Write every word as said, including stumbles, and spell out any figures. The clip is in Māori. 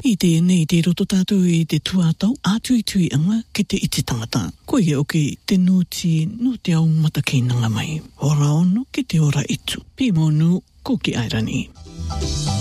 I te nei te roto tātou I te tuatau, ātui tui anga ki te iti tangata. Koe e oke te nūti no te au mata kei nanga mai. Ora ono ki te ora itu. Pimo nu ko ki airani.